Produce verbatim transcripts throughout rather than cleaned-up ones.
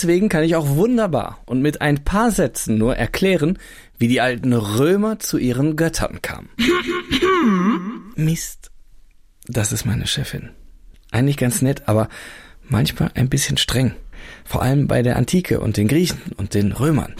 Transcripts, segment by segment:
deswegen kann ich auch wunderbar und mit ein paar Sätzen nur erklären, wie die alten Römer zu ihren Göttern kamen. Mist. Das ist meine Chefin. Eigentlich ganz nett, aber manchmal ein bisschen streng. Vor allem bei der Antike und den Griechen und den Römern.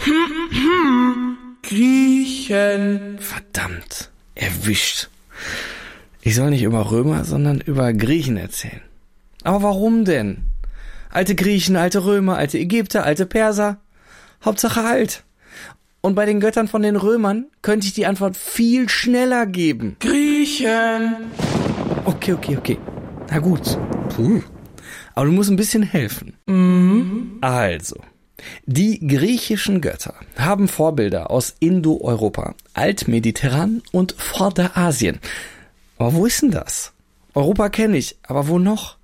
Griechen. Verdammt, erwischt. Ich soll nicht über Römer, sondern über Griechen erzählen. Aber warum denn? Alte Griechen, alte Römer, alte Ägypter, alte Perser. Hauptsache alt. Und bei den Göttern von den Römern könnte ich die Antwort viel schneller geben. Griechen. Okay, okay, okay. Na gut. Puh. Aber du musst ein bisschen helfen. Mhm. Also, die griechischen Götter haben Vorbilder aus Indo-Europa, Altmediterran und Vorderasien. Aber wo ist denn das? Europa kenne ich, aber wo noch?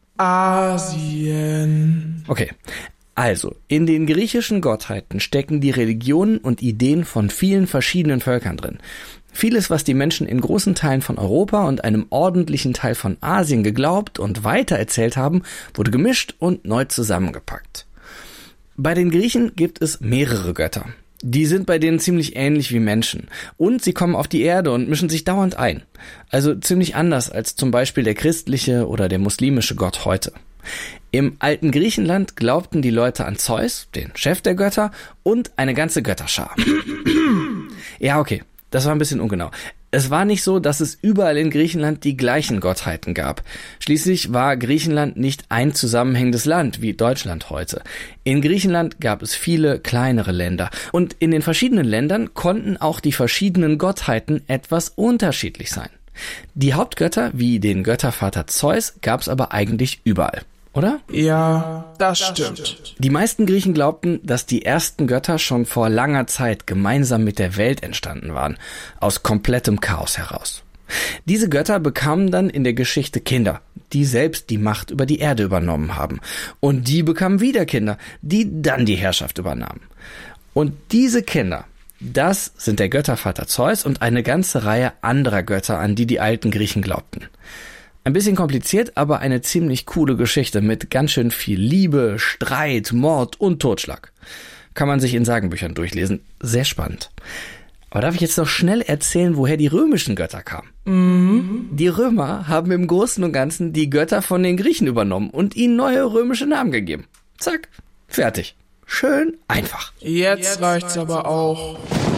Asien. Okay, also, in den griechischen Gottheiten stecken die Religionen und Ideen von vielen verschiedenen Völkern drin. Vieles, was die Menschen in großen Teilen von Europa und einem ordentlichen Teil von Asien geglaubt und weitererzählt haben, wurde gemischt und neu zusammengepackt. Bei den Griechen gibt es mehrere Götter. Die sind bei denen ziemlich ähnlich wie Menschen. Und sie kommen auf die Erde und mischen sich dauernd ein. Also ziemlich anders als zum Beispiel der christliche oder der muslimische Gott heute. Im alten Griechenland glaubten die Leute an Zeus, den Chef der Götter, und eine ganze Götterschar. Ja, okay, das war ein bisschen ungenau. Es war nicht so, dass es überall in Griechenland die gleichen Gottheiten gab. Schließlich war Griechenland nicht ein zusammenhängendes Land wie Deutschland heute. In Griechenland gab es viele kleinere Länder. Und in den verschiedenen Ländern konnten auch die verschiedenen Gottheiten etwas unterschiedlich sein. Die Hauptgötter, wie den Göttervater Zeus, gab es aber eigentlich überall. Oder? Ja, das stimmt. Die meisten Griechen glaubten, dass die ersten Götter schon vor langer Zeit gemeinsam mit der Welt entstanden waren, aus komplettem Chaos heraus. Diese Götter bekamen dann in der Geschichte Kinder, die selbst die Macht über die Erde übernommen haben. Und die bekamen wieder Kinder, die dann die Herrschaft übernahmen. Und diese Kinder, das sind der Göttervater Zeus und eine ganze Reihe anderer Götter, an die die alten Griechen glaubten. Ein bisschen kompliziert, aber eine ziemlich coole Geschichte mit ganz schön viel Liebe, Streit, Mord und Totschlag. Kann man sich in Sagenbüchern durchlesen. Sehr spannend. Aber darf ich jetzt noch schnell erzählen, woher die römischen Götter kamen? Mhm. Die Römer haben im Großen und Ganzen die Götter von den Griechen übernommen und ihnen neue römische Namen gegeben. Zack, fertig. Schön einfach. Jetzt reicht's aber auch.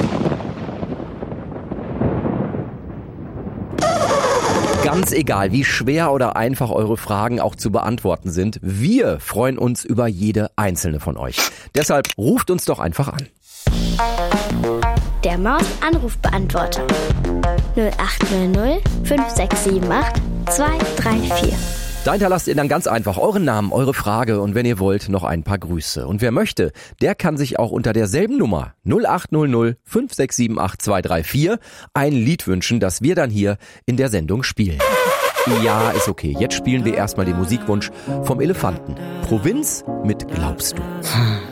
Ganz egal, wie schwer oder einfach eure Fragen auch zu beantworten sind, wir freuen uns über jede einzelne von euch. Deshalb ruft uns doch einfach an. Der Maus-Anrufbeantworter null acht null null fünf sechs sieben acht zwei drei vier. Da hinterlasst ihr dann ganz einfach euren Namen, eure Frage und wenn ihr wollt, noch ein paar Grüße. Und wer möchte, der kann sich auch unter derselben Nummer null acht null null fünf sechs sieben acht zwei drei vier ein Lied wünschen, das wir dann hier in der Sendung spielen. Ja, ist okay. Jetzt spielen wir erstmal den Musikwunsch vom Elefanten. Provinz mit Glaubst du.